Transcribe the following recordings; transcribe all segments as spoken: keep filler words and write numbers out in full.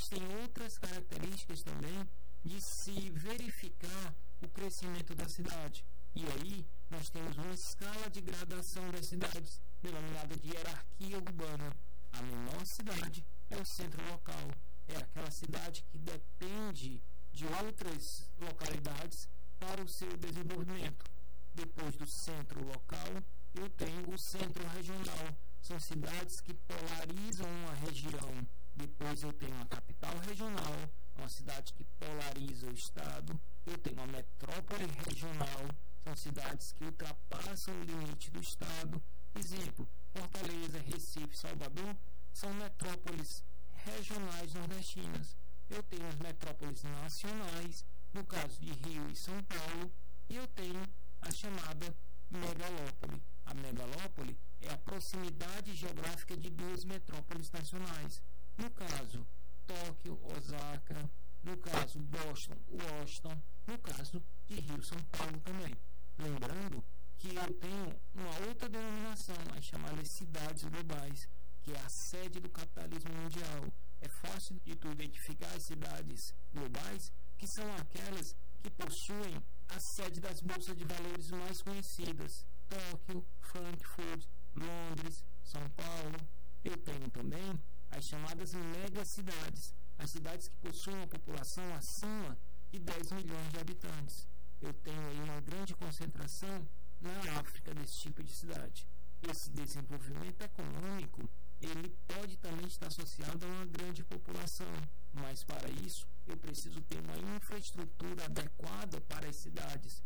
existem outras características também de se verificar o crescimento da cidade. E aí nós temos uma escala de gradação das cidades, denominada de hierarquia urbana. A menor cidade é o centro local, é aquela cidade que depende de outras localidades para o seu desenvolvimento. Depois do centro local, eu tenho o centro regional. São cidades que polarizam uma região. Depois eu tenho a capital regional, uma cidade que polariza o estado. Eu tenho a metrópole regional, são cidades que ultrapassam o limite do estado. Exemplo, Fortaleza, Recife, Salvador são metrópoles regionais nordestinas. Eu tenho as metrópoles nacionais, no caso de Rio e São Paulo, e eu tenho a chamada megalópole. A megalópole é a proximidade geográfica de duas metrópoles nacionais. No caso, Tóquio, Osaka, no caso, Boston, Washington, no caso de Rio, São Paulo também. Lembrando que eu tenho uma outra denominação, as chamadas cidades globais, que é a sede do capitalismo mundial. É fácil de tu identificar as cidades globais, que são aquelas que possuem a sede das bolsas de valores mais conhecidas. Tóquio, Frankfurt, Londres, São Paulo. Eu tenho também as chamadas megacidades, as cidades que possuem uma população acima de dez milhões de habitantes. Eu tenho aí uma grande concentração na África desse tipo de cidade. Esse desenvolvimento econômico, ele pode também estar associado a uma grande população, mas para isso eu preciso ter uma infraestrutura adequada para as cidades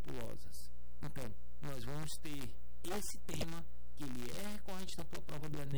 superpopulosas. Então, nós vamos ter esse tema, que ele é recorrente na tua prova do Enem,